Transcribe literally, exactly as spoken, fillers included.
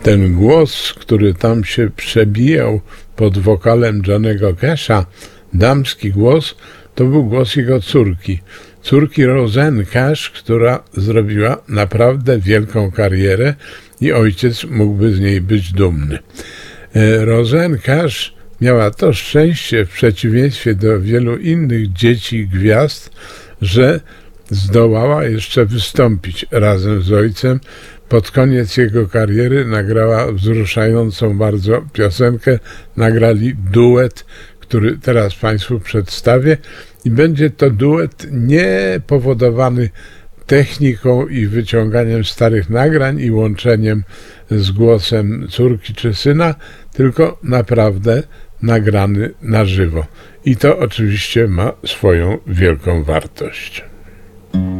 Ten głos, który tam się przebijał pod wokalem Johnnego Casha, damski głos, to był głos jego córki. Córki Roseanne Cash, która zrobiła naprawdę wielką karierę i ojciec mógłby z niej być dumny. Roseanne Cash miała to szczęście, w przeciwieństwie do wielu innych dzieci gwiazd, że zdołała jeszcze wystąpić razem z ojcem. Pod koniec jego kariery nagrała wzruszającą bardzo piosenkę, nagrali duet, który teraz Państwu przedstawię i będzie to duet nie powodowany techniką i wyciąganiem starych nagrań i łączeniem z głosem córki czy syna, tylko naprawdę nagrany na żywo. I to oczywiście ma swoją wielką wartość.